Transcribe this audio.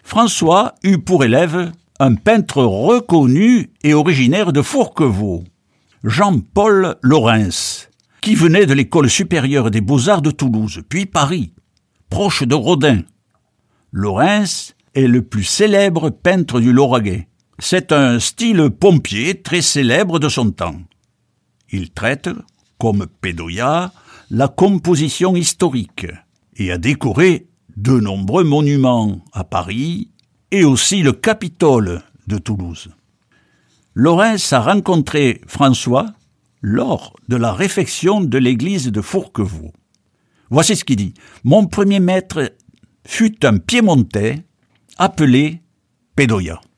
François eut pour élève un peintre reconnu et originaire de Fourquevaux, Jean-Paul Laurens, qui venait de l'école supérieure des beaux-arts de Toulouse, puis Paris, proche de Rodin. Laurens est le plus célèbre peintre du Lauragais. C'est un style pompier très célèbre de son temps. Il traite, comme Pédoya, la composition historique et a décoré de nombreux monuments à Paris et aussi le Capitole de Toulouse. Laurens a rencontré François lors de la réfection de l'église de Fourquevaux. Voici ce qu'il dit. « Mon premier maître fut un Piémontais appelé Pédoya.